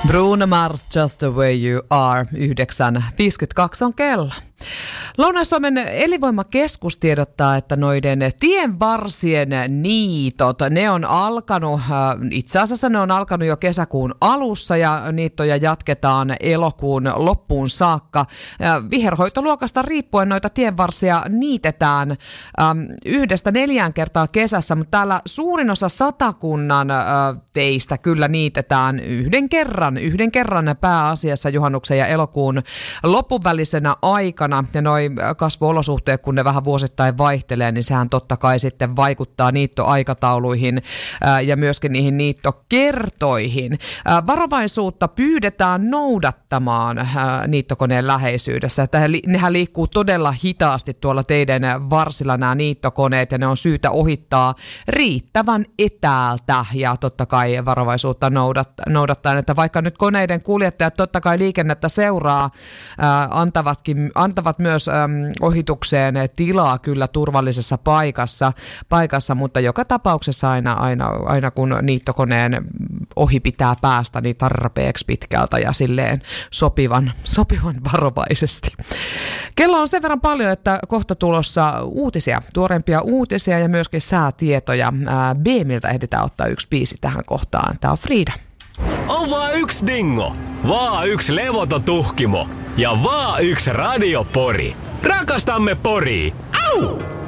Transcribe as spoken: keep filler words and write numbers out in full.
Bruno Mars, Just the Way You Are, yhdeksän viisikymmentäkaksi on kello. Lounais-Suomen elinvoimakeskus tiedottaa, että noiden tienvarsien niitot, ne on alkanut, itse asiassa ne on alkanut jo kesäkuun alussa ja niittoja jatketaan elokuun loppuun saakka. Viherhoitoluokasta riippuen noita tienvarsia niitetään yhdestä neljään kertaa kesässä, mutta täällä suurin osa Satakunnan teistä kyllä niitetään yhden kerran, yhden kerran pääasiassa juhannuksen ja elokuun lopun välisenä aikana. Ja noi kasvuolosuhteet, kun ne vähän vuosittain vaihtelee, niin sehän totta kai sitten vaikuttaa niittoaikatauluihin ää, ja myöskin niihin niittokertoihin. Ää, varovaisuutta pyydetään noudattamaan ää, niittokoneen läheisyydessä. Että nehän liikkuu todella hitaasti tuolla teidän varsilla nämä niittokoneet ja ne on syytä ohittaa riittävän etäältä ja totta kai varovaisuutta noudatt- noudattaen, että vaikka nyt koneiden kuljettajat totta kai liikennettä seuraa, ää, antavatkin antavat myös äm, ohitukseen tilaa kyllä turvallisessa paikassa, paikassa, mutta joka tapauksessa aina, aina, aina kun niittokoneen ohi pitää päästä, niin tarpeeksi pitkältä ja silleen sopivan, sopivan varovaisesti. Kello on sen verran paljon, että kohta tulossa uutisia, tuorempia uutisia ja myöskin säätietoja. Ää, B M:ltä ehditään ottaa yksi biisi tähän kohtaan. Tää on Frida. On vaan yksi dingo, vaan yksi levoton tuhkimo ja vaan yksi radiopori. Rakastamme Poria! Au!